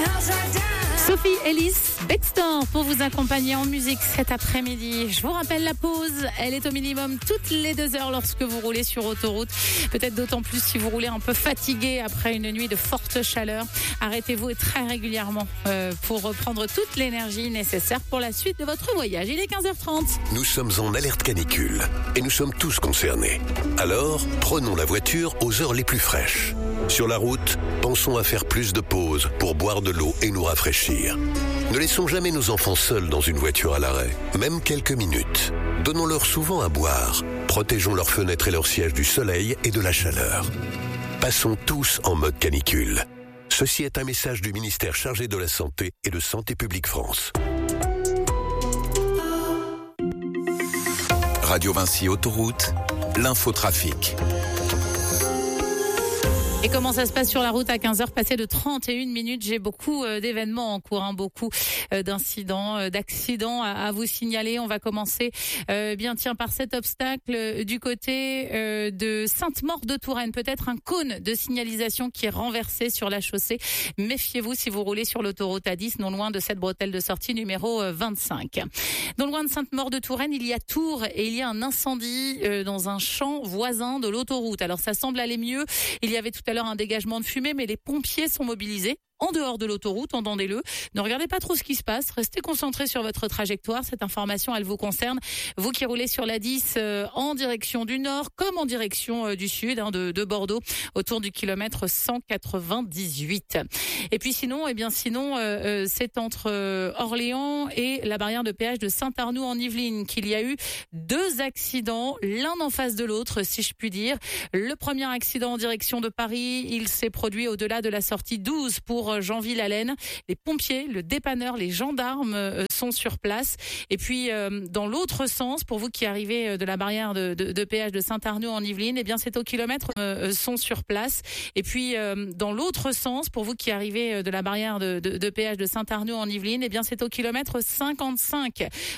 Sophie Ellis Bextor pour vous accompagner en musique cet après-midi. Je vous rappelle la pause, elle est au minimum toutes les 2 heures lorsque vous roulez sur autoroute. Peut-être d'autant plus si vous roulez un peu fatigué après une nuit de forte chaleur. Arrêtez-vous très régulièrement pour reprendre toute l'énergie nécessaire pour la suite de votre voyage. Il est 15h30. Nous sommes en alerte canicule et nous sommes tous concernés. Alors, prenons la voiture aux heures les plus fraîches. Sur la route, pensons à faire plus de pauses pour boire de l'eau et nous rafraîchir. Ne laissons jamais nos enfants seuls dans une voiture à l'arrêt, même quelques minutes. Donnons-leur souvent à boire. Protégeons leurs fenêtres et leurs sièges du soleil et de la chaleur. Passons tous en mode canicule. Ceci est un message du ministère chargé de la Santé et de Santé publique France. Radio Vinci Autoroute, l'infotrafic. Et comment ça se passe sur la route à 15h passé de 31 minutes? J'ai beaucoup d'événements en cours, beaucoup d'incidents, d'accidents à vous signaler. On va commencer par cet obstacle du côté de Sainte-Maure-de-Touraine. Peut-être un cône de signalisation qui est renversé sur la chaussée. Méfiez-vous si vous roulez sur l'autoroute A10, non loin de cette bretelle de sortie numéro 25. Non loin de Sainte-Maure-de-Touraine, il y a Tours et il y a un incendie dans un champ voisin de l'autoroute. Alors ça semble aller mieux. Il y avait tout à l'heure un dégagement de fumée, mais les pompiers sont mobilisés en dehors de l'autoroute, entendez-le. Ne regardez pas trop ce qui se passe, restez concentrés sur votre trajectoire. Cette information, elle vous concerne. Vous qui roulez sur la 10 en direction du nord comme en direction du sud, de Bordeaux, autour du kilomètre 198. Et puis sinon, c'est entre Orléans et la barrière de péage de Saint-Arnoux en Yvelines qu'il y a eu 2 accidents, l'un en face de l'autre, si je puis dire. Le premier accident en direction de Paris, il s'est produit au-delà de la sortie 12 pour Jeanville-Allaine. Les pompiers, le dépanneur, les gendarmes sont sur place. Et puis, dans l'autre sens, pour vous qui arrivez de la barrière de péage de Saint-Arnoux en Yvelines, c'est au kilomètre sont sur place. Et puis, dans l'autre sens, pour vous qui arrivez de la barrière de péage de Saint-Arnoux en Yvelines, c'est au kilomètre 55.